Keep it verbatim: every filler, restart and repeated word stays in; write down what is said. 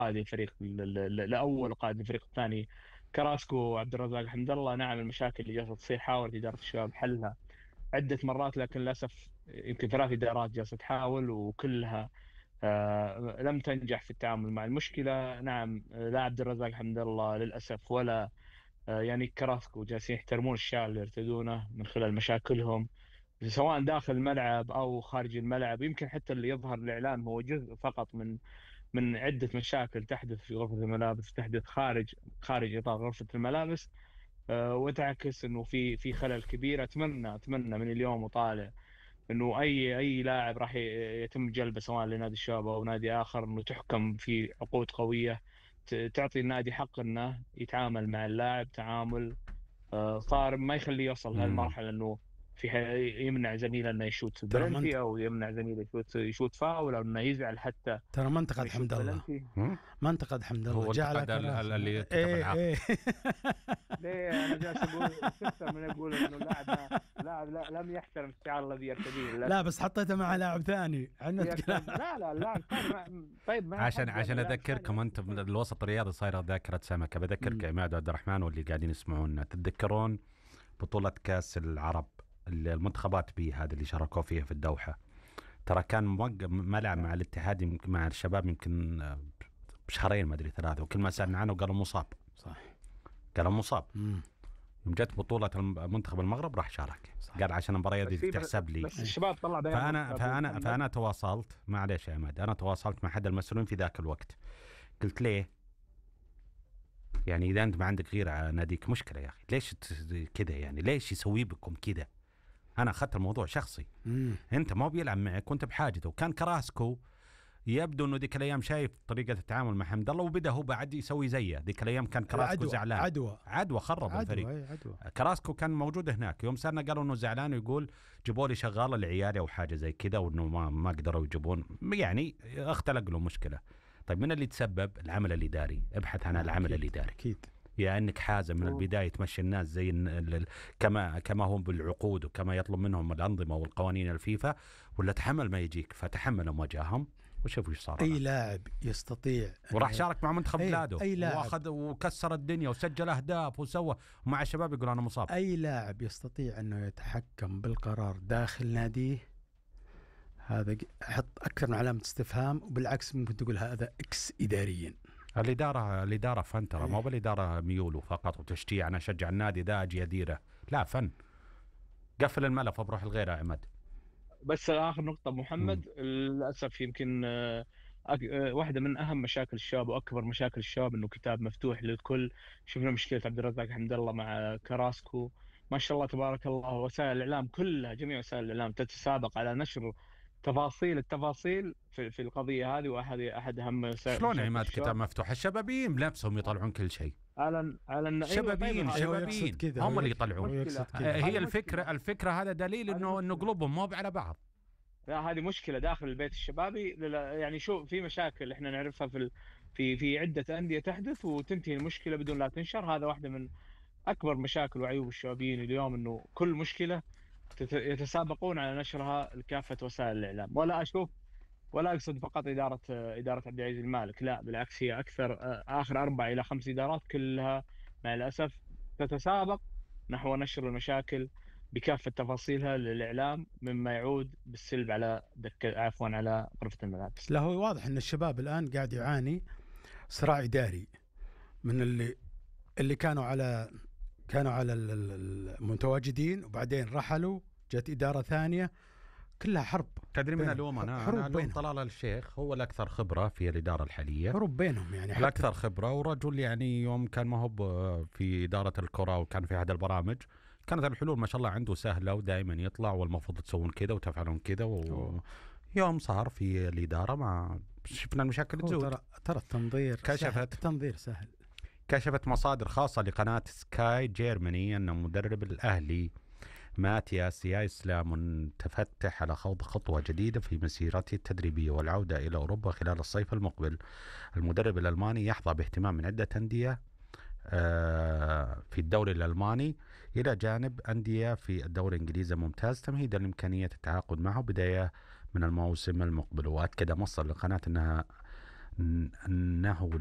قائد الفريق ال- ال- الاول وقائد الفريق الثاني كراسكو وعبد الرزاق حمد الله. نعم، المشاكل اللي جالسه تصير حاولت اداره الشباب حلها عده مرات، لكن للاسف يمكن ثلاث ادارات جالسه تحاول وكلها آه، لم تنجح في التعامل مع المشكله. نعم، آه، لا عبد الرزاق حمد الله للاسف ولا آه، يعني كراسكو جالسين يحترمون الشارع اللي يرتدونه من خلال مشاكلهم، سواء داخل الملعب او خارج الملعب. يمكن حتى اللي يظهر الاعلام هو جزء فقط من من عدة مشاكل تحدث في غرفة الملابس، تحدث خارج خارج إطار غرفة الملابس. آه، وتعكس إنه في في خلل كبير. أتمنى أتمنى من اليوم وطالع إنه أي أي لاعب راح ي- يتم جلبه سواء لنادي الشباب أو نادي آخر، إنه تحكم في عقود قوية ت- تعطي النادي حق إنه يتعامل مع اللاعب تعامل آه، صارم، ما يخليه يوصل امم لهالمرحلة إنه في ح- يمنع زميله إنه يشوت ترى منت... بلنتي، أو يمنع زميله يشوت يشوت فاول، أو إنه يزعل حتى ترى ما إنه انتقد يشوت حمد الله، بلنتي. ما انتقد حمد الله، هو جاء على انتقد ال- ال- كراسي. اللي كتب ايه العقد. ايه ليه انا جالس اقول شو اكثر من اقول انه اللاعب ما لاعب لا لم يحترم الشعار الذي يرتديه لا للاسف. بس حطيته مع لاعب ثاني عنت كلام. يكتب لا لا اللاعب الثاني ما... طيب ما عشان حد يعني عشان اللاعب الثاني اذكركم ما انتم من طيب. الوسط الرياضي صايره ذاكره سمكه، بذكرك مم. عماد وعبد الرحمن واللي قاعدين يسمعونا، تتذكرون بطوله كاس العرب اللي المنتخبات بي هذا اللي شاركوا فيها في الدوحه؟ ترى كان موقع ملعب مع الاتحاد يمكن مع الشباب يمكن آه، بشهرين ما ادري ثلاثه، وكل ما سالنا عنه قالوا مصاب. صح. قالوا مصاب. مم. يوم جت بطوله منتخب المغرب راح شارك، صح. قال عشان المباريات بس دي في تحسب لي. بس الشباب طلع بيان فانا ابو فانا محمد. فانا تواصلت، معليش يا عماد، انا تواصلت مع احد المسؤولين في ذاك الوقت، قلت ليه؟ يعني اذا انت ما عندك غيره على ناديك مشكله يا اخي، ليش ت- كذا يعني؟ ليش يسوي بكم كذا؟ انا اخذت الموضوع شخصي. مم. انت ما بيلعب معك وانت بحاجته. وكان كراسكو يبدو انه ذيك الايام شايف طريقه التعامل مع حمد الله، وبدا هو بعد يسوي زيه. ذيك الايام كان كراسكو عدوى زعلان، عدوى عدوى خرب الفريق. عدوى اي عدوى. كراسكو كان موجود هناك يوم سالنا قالوا انه زعلان، ويقول جيبوا لي شغاله لعيالي او حاجه زي كذا، وانه ما ما قدروا يجيبون، يعني اختلق له مشكله. طيب من اللي تسبب؟ العمل الاداري. ابحث عن العمل أكيد. الاداري. اكيد. يا انك حازم من البدايه تمشي الناس زي ال- ال- كما كما هم بالعقود وكما يطلب منهم الانظمه والقوانين الفيفا، ولا تحمل ما يجيك. فتحمل مواجههم وشوف ايش صار. اي لاعب يستطيع وراح شارك مع منتخب أي- بلاده، أي لاعب. واخذ وكسر الدنيا وسجل اهداف وسوى، ومع الشباب يقول انا مصاب. اي لاعب يستطيع انه يتحكم بالقرار داخل ناديه، هذا ج- حط اكثر من علامه استفهام، وبالعكس ممكن تقول هذا اكس اداريا. الاداره الاداره فن ترى، مو بالاداره ميول فقط وتشجيع. انا اشجع النادي ذا اجي اديره، لا فن. قفل الملف وبروح الغيره يا عماد. بس اخر نقطه أبو محمد، للاسف يمكن آه، أك- آه، واحده من اهم مشاكل الشباب واكبر مشاكل الشباب انه كتاب مفتوح للكل. شفنا مشكله عبد الرزاق حمد الله مع كراسكو، ما شاء الله تبارك الله. وسائل الاعلام كلها، جميع وسائل الاعلام تتسابق على نشر تفاصيل التفاصيل في, في القضيه هذه. واحد احد اهم وسائل شلون يا مشاكل عماد كتاب الشباب مفتوح؟ الشبابين بنفسهم يطلعون كل شيء. على على أيوة شبابين طيب، أيوة، شبابين يقصد كذا، هم هو اللي يقصد- يطلعون. هو يقصد مشكلة. كذا. هي هذه الفكره مشكلة. الفكره هذا دليل هذه انه انه مشكلة. قلوبهم مو على بعض. لا، هذه مشكلة داخل البيت الشبابي. للا- يعني شو في مشاكل احنا نعرفها في ال... في في عدة أندية تحدث وتنتهي المشكلة بدون لا تنشر. هذا واحدة من أكبر مشاكل وعيوب الشبابيين اليوم، إنه كل مشكلة تت... يتسابقون على نشرها لكافة وسائل الإعلام. ولا أشوف ولا أقصد فقط إدارة إدارة عبد العزيز المالك، لا بالعكس، هي أكثر آخر أربع إلى خمس إدارات كلها مع الأسف تتسابق نحو نشر المشاكل بكافة تفاصيلها للإعلام، مما يعود بالسلب على دك عفوا على غرفة الملابس. لا، هو واضح ان الشباب الان قاعد يعاني صراع اداري من اللي اللي كانوا على كانوا على ال- ال- المتواجدين، وبعدين رحلوا، جت اداره ثانيه، كلها حرب. تدري من بين- الوم انا حروب انا الوم بينهم. طلال الشيخ، هو الاكثر خبره في الاداره الحاليه، حروب بينهم يعني. حتى الاكثر خبره، ورجل يعني يوم كان ما هو ب- في اداره الكره وكان في احد البرامج، كانت الحلول ما شاء الله عنده سهله، ودائما يطلع والمفروض تسوون كذا وتفعلون كذا. ويوم صار في الاداره ما شفنا المشاكل هو تزود. ترى ترى التنظير كشفت. سهل. التنظير سهل. كشفت مصادر خاصة لقناة سكاي جيرماني أن مدرب الأهلي ماتياس يايسلام متفتح على خوض خطوة جديدة في مسيرته التدريبية والعودة إلى أوروبا خلال الصيف المقبل. المدرب الألماني يحظى باهتمام من عدة أندية في الدوري الألماني إلى جانب أندية في الدوري الإنجليزي الممتاز، تمهيدا لإمكانية التعاقد معه بداية من الموسم المقبل. وأكد مصدر للقناة أنها أنه